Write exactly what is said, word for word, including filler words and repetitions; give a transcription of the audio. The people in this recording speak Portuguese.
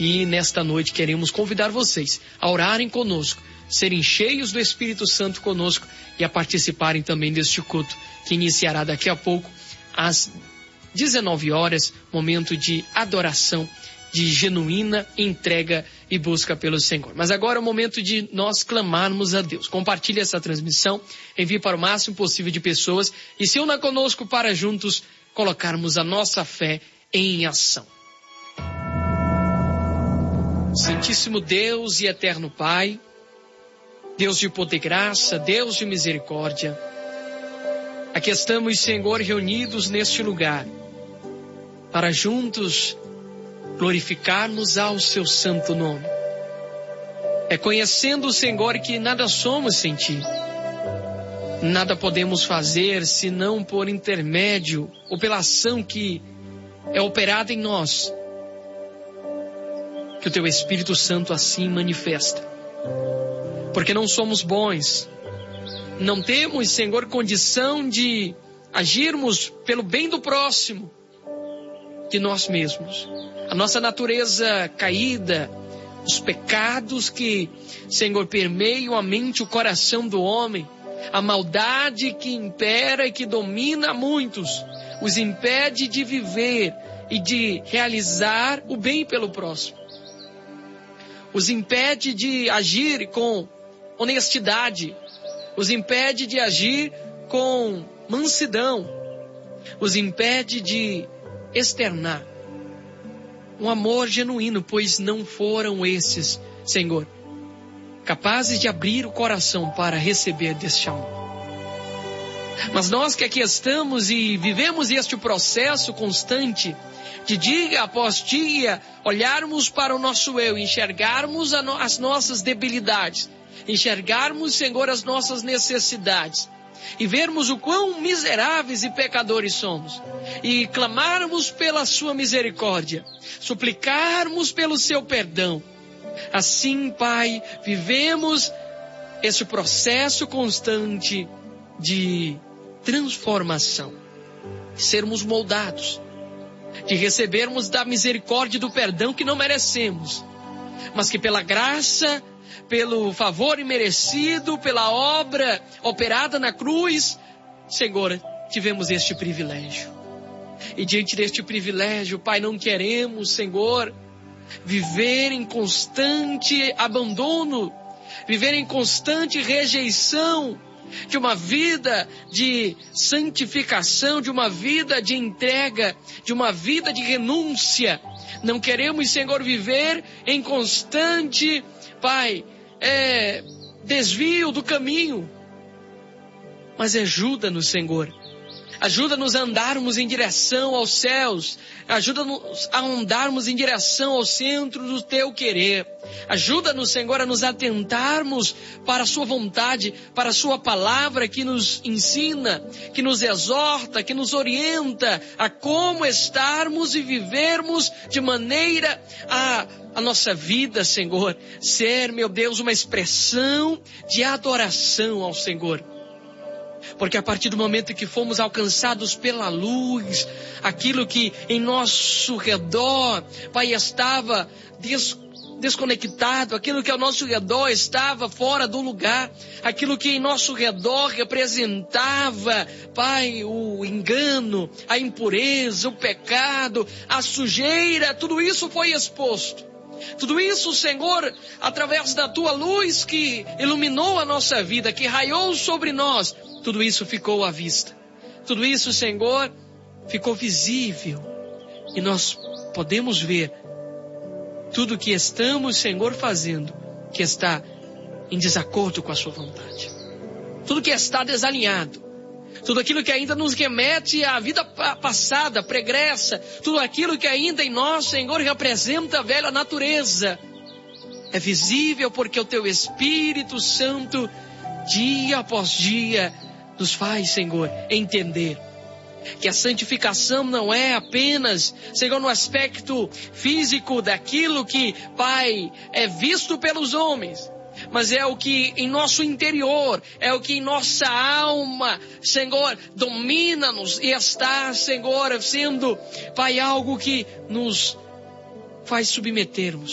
E nesta noite queremos convidar vocês a orarem conosco, serem cheios do Espírito Santo conosco e a participarem também deste culto que iniciará daqui a pouco às dezenove horas, momento de adoração, de genuína entrega e busca pelo Senhor. Mas agora é o momento de nós clamarmos a Deus. Compartilhe essa transmissão, envie para o máximo possível de pessoas e se una conosco para juntos colocarmos a nossa fé em ação. Santíssimo Deus e eterno Pai, Deus de poder e graça, Deus de misericórdia, aqui estamos, Senhor, reunidos neste lugar para juntos glorificarmos ao seu santo nome. É conhecendo o Senhor que nada somos sem Ti. Nada podemos fazer senão por intermédio ou pela ação que é operada em nós. Que o Teu Espírito Santo assim manifesta. Porque não somos bons. Não temos, Senhor, condição de agirmos pelo bem do próximo de nós mesmos. A nossa natureza caída, os pecados que, Senhor, permeiam a mente e o coração do homem, a maldade que impera e que domina muitos, os impede de viver e de realizar o bem pelo próximo. Os impede de agir com honestidade, os impede de agir com mansidão, os impede de externar um amor genuíno, pois não foram esses, Senhor, capazes de abrir o coração para receber deste amor. Mas nós que aqui estamos e vivemos este processo constante de dia após dia, olharmos para o nosso eu, enxergarmos no, as nossas debilidades, enxergarmos, Senhor, as nossas necessidades e vermos o quão miseráveis e pecadores somos e clamarmos pela sua misericórdia, suplicarmos pelo seu perdão. Assim, Pai, vivemos esse processo constante de transformação, de sermos moldados, de recebermos da misericórdia e do perdão que não merecemos, mas que pela graça, pelo favor imerecido, pela obra operada na cruz, Senhor, tivemos este privilégio. E diante deste privilégio, Pai, não queremos, Senhor, viver em constante abandono, viver em constante rejeição de uma vida de santificação, de uma vida de entrega, de uma vida de renúncia. Não queremos, Senhor, viver em constante, Pai, é, desvio do caminho. Mas ajuda-nos, Senhor. Ajuda-nos a andarmos em direção aos céus. Ajuda-nos a andarmos em direção ao centro do Teu querer. Ajuda-nos, Senhor, a nos atentarmos para a Sua vontade, para a Sua palavra que nos ensina, que nos exorta, que nos orienta a como estarmos e vivermos de maneira a a nossa vida, Senhor, ser, meu Deus, uma expressão de adoração ao Senhor. Porque a partir do momento que fomos alcançados pela luz, aquilo que em nosso redor, Pai, estava des, desconectado, aquilo que ao nosso redor estava fora do lugar, aquilo que em nosso redor representava, Pai, o engano, a impureza, o pecado, a sujeira, tudo isso foi exposto. Tudo isso, Senhor, através da Tua luz que iluminou a nossa vida, que raiou sobre nós, tudo isso ficou à vista. Tudo isso, Senhor, ficou visível. E nós podemos ver tudo que estamos, Senhor, fazendo, que está em desacordo com a Sua vontade. Tudo que está desalinhado. Tudo aquilo que ainda nos remete à vida passada, pregressa, tudo aquilo que ainda em nós, Senhor, representa a velha natureza, é visível porque o Teu Espírito Santo, dia após dia, nos faz, Senhor, entender que a santificação não é apenas, Senhor, no aspecto físico daquilo que, Pai, é visto pelos homens, mas é o que em nosso interior, é o que em nossa alma, Senhor, domina-nos e está, Senhor, sendo, Pai, algo que nos faz submetermos